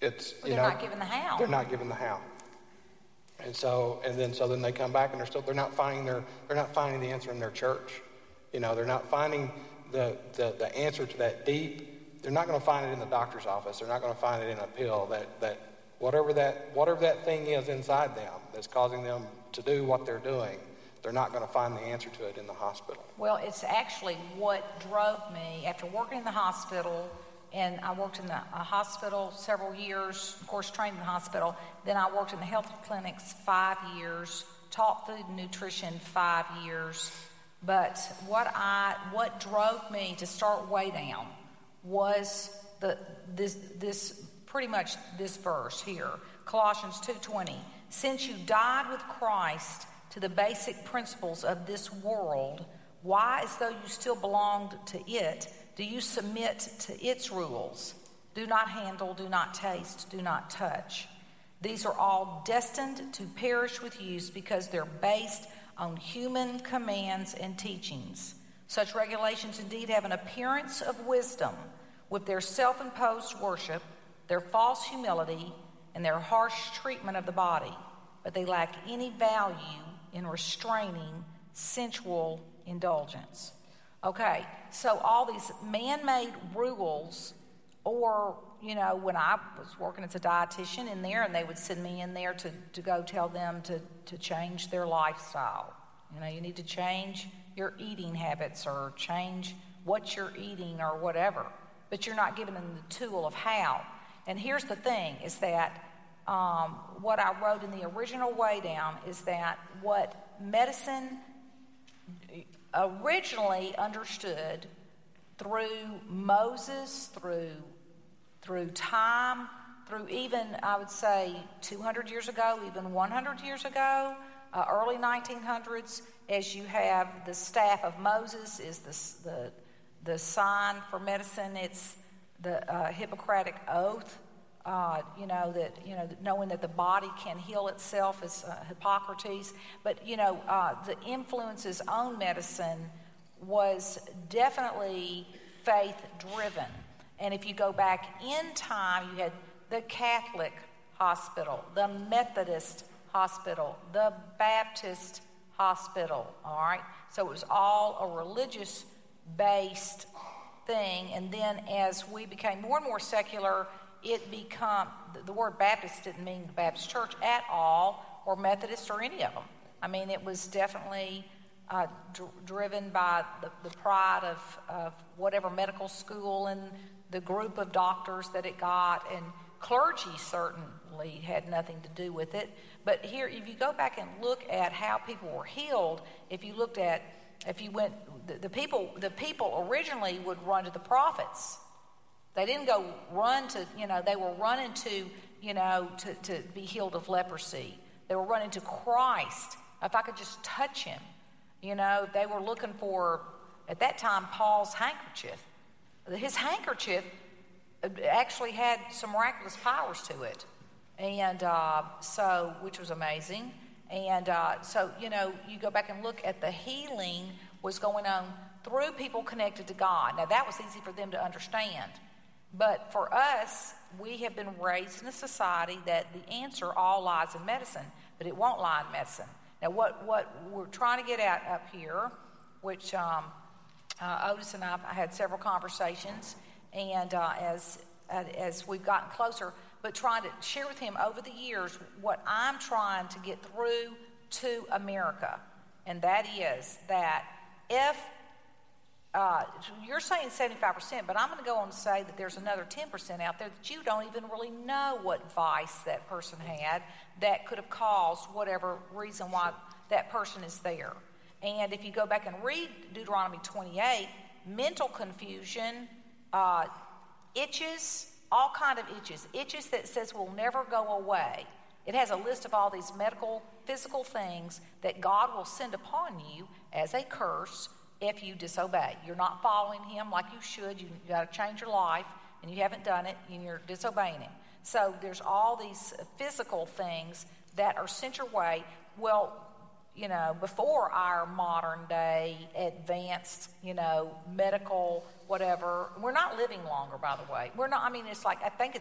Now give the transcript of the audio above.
They're not given the how. They're not given the how. And then they come back and they're not finding the answer in their church. They're not finding the answer to that deep. They're not going to find it in the doctor's office. They're not going to find it in a pill. That whatever that thing is inside them that's causing them to do what they're doing, they're not going to find the answer to it in the hospital. Well, it's actually what drove me after working in the hospital. And I worked in a hospital several years, of course, trained in the hospital. Then I worked in the health clinics 5 years, taught food and nutrition 5 years. But what drove me to start Way Down was this pretty much this verse here, Colossians 2:20. Since you died with Christ to the basic principles of this world, why, as though you still belonged to it, do you submit to its rules? Do not handle, do not taste, do not touch. These are all destined to perish with use because they're based on human commands and teachings. Such regulations indeed have an appearance of wisdom with their self-imposed worship, their false humility, and their harsh treatment of the body, but they lack any value in restraining sensual indulgence. Okay, so all these man-made rules, or, when I was working as a dietitian in there, and they would send me in there to go tell them to change their lifestyle. You need to change your eating habits or change what you're eating or whatever, but you're not giving them the tool of how. And here's the thing, is that what I wrote in the original Way Down is that what medicine originally understood through Moses, through time, through even, I would say, 200 years ago, even 100 years ago, early 1900s, as you have the staff of Moses is the sign for medicine. It's the Hippocratic Oath, knowing that the body can heal itself is Hippocrates. But, the influences on medicine was definitely faith-driven. And if you go back in time, you had the Catholic hospital, the Methodist hospital, the Baptist hospital, all right? So it was all a religious-based thing. And then as we became more and more secular, the word Baptist didn't mean the Baptist church at all, or Methodist, or any of them. I mean, it was definitely driven by the pride of whatever medical school and the group of doctors that it got, and clergy certainly had nothing to do with it. But here, if you go back and look at how people were healed, the people originally would run to the prophets. They didn't go run to, they were running to be healed of leprosy. They were running to Christ. If I could just touch him, they were looking for, at that time, Paul's handkerchief. His handkerchief actually had some miraculous powers to it. And which was amazing. And you go back and look at the healing was going on through people connected to God. Now, that was easy for them to understand. But for us, we have been raised in a society that the answer all lies in medicine, but it won't lie in medicine. Now, what we're trying to get at up here, which Otis and I had several conversations, and as we've gotten closer, but trying to share with him over the years what I'm trying to get through to America, and that is that if you're saying 75%, but I'm going to go on to say that there's another 10% out there that you don't even really know what vice that person had that could have caused whatever reason why that person is there. And if you go back and read Deuteronomy 28, mental confusion, itches, all kind of itches that says will never go away. It has a list of all these medical, physical things that God will send upon you as a curse if you disobey. You're not following him like you should. You got to change your life, and you haven't done it, and you're disobeying him. So there's all these physical things that are sent your way. Well, before our modern day advanced, medical whatever, we're not living longer, by the way. We're not, I think